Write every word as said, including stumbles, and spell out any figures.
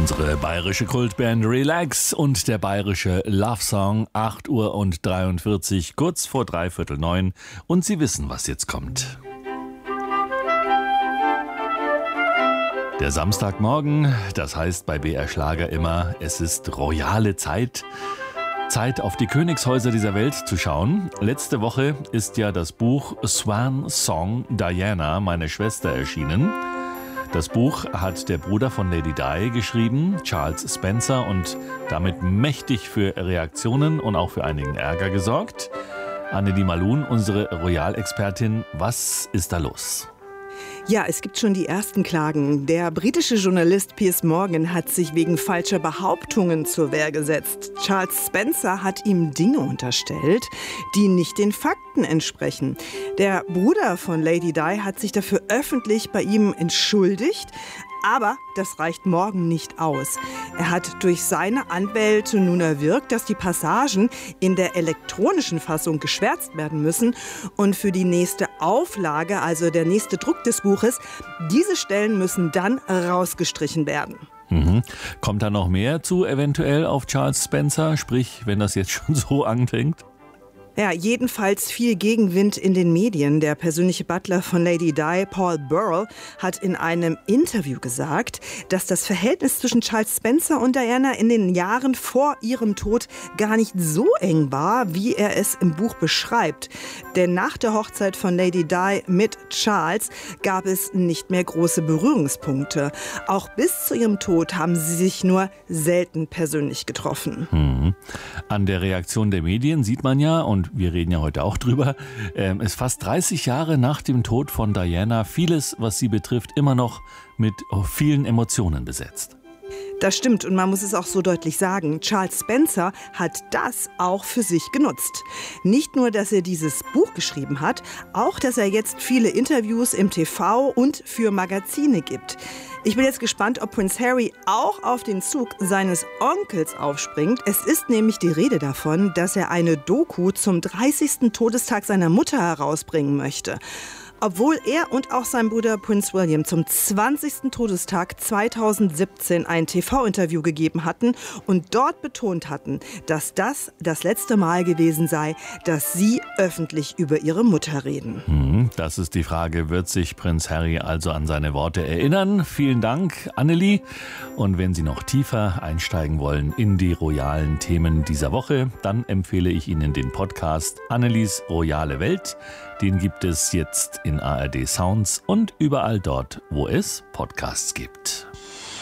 Unsere bayerische Kultband Relax und der bayerische Love Song, acht Uhr und dreiundvierzig, kurz vor dreiviertel neun. Und Sie wissen, was jetzt kommt. Der Samstagmorgen, das heißt bei B R Schlager immer, es ist royale Zeit. Zeit, auf die Königshäuser dieser Welt zu schauen. Letzte Woche ist ja das Buch Swan Song Diana, meine Schwester, erschienen. Das Buch hat der Bruder von Lady Di geschrieben, Charles Spencer, und damit mächtig für Reaktionen und auch für einigen Ärger gesorgt. Annelie Malun, unsere Royal-Expertin, was ist da los? Ja, es gibt schon die ersten Klagen. Der britische Journalist Piers Morgan hat sich wegen falscher Behauptungen zur Wehr gesetzt. Charles Spencer hat ihm Dinge unterstellt, die nicht den Fakten entsprechen. Der Bruder von Lady Di hat sich dafür öffentlich bei ihm entschuldigt. Aber das reicht Morgan nicht aus. Er hat durch seine Anwälte nun erwirkt, dass die Passagen in der elektronischen Fassung geschwärzt werden müssen und für die nächste Auflage, also der nächste Druck des Buches, diese Stellen müssen dann rausgestrichen werden. Mhm. Kommt da noch mehr zu eventuell auf Charles Spencer, sprich, wenn das jetzt schon so anfängt? Ja, jedenfalls viel Gegenwind in den Medien. Der persönliche Butler von Lady Di, Paul Burrell, hat in einem Interview gesagt, dass das Verhältnis zwischen Charles Spencer und Diana in den Jahren vor ihrem Tod gar nicht so eng war, wie er es im Buch beschreibt. Denn nach der Hochzeit von Lady Di mit Charles gab es nicht mehr große Berührungspunkte. Auch bis zu ihrem Tod haben sie sich nur selten persönlich getroffen. Mhm. An der Reaktion der Medien sieht man ja, und wir reden ja heute auch drüber, ähm, ist fast dreißig Jahre nach dem Tod von Diana vieles, was sie betrifft, immer noch mit vielen Emotionen besetzt. Das stimmt, und man muss es auch so deutlich sagen. Charles Spencer hat das auch für sich genutzt. Nicht nur, dass er dieses Buch geschrieben hat, auch, dass er jetzt viele Interviews im T V und für Magazine gibt. Ich bin jetzt gespannt, ob Prince Harry auch auf den Zug seines Onkels aufspringt. Es ist nämlich die Rede davon, dass er eine Doku zum dreißigsten Todestag seiner Mutter herausbringen möchte. Obwohl er und auch sein Bruder Prince William zum zwanzigsten Todestag zweitausendsiebzehn ein T V-Interview gegeben hatten und dort betont hatten, dass das das letzte Mal gewesen sei, dass sie öffentlich über ihre Mutter reden. Das ist die Frage, wird sich Prinz Harry also an seine Worte erinnern? Vielen Dank, Annelie. Und wenn Sie noch tiefer einsteigen wollen in die royalen Themen dieser Woche, dann empfehle ich Ihnen den Podcast Annelies Royale Welt. Den gibt es jetzt in A R D Sounds und überall dort, wo es Podcasts gibt.